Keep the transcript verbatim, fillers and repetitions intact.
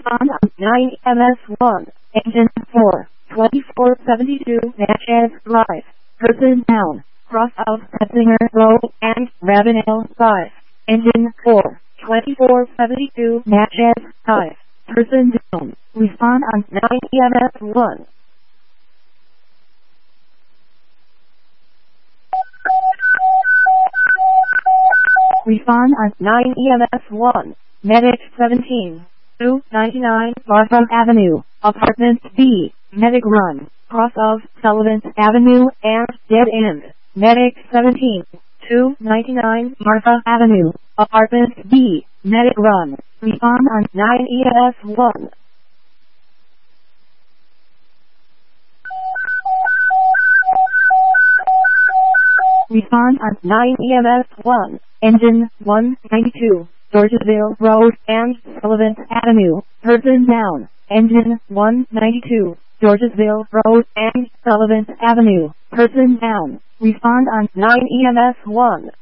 Respond on nine E M S one. Engine four. twenty-four seventy-two Natchez Drive. Person down. Cross of Petzinger Road and Ravenel five. Engine four. twenty-four seventy-two Natchez Drive. Person down. Respond on nine E M S one. Respond on nine E M S one. Medic seventeen. two ninety-nine Martha Avenue. Apartment B. Medic Run. Cross of Sullivan Avenue and Dead End. Medic seventeen. two ninety-nine Martha Avenue. Apartment B. Medic Run. Respond on nine E M S one. Respond on nine E M S one. Engine one ninety-two. Georgesville Road and Sullivan Avenue. Person down. Engine one ninety-two. Georgesville Road and Sullivan Avenue. Person down. Respond on nine E M S one.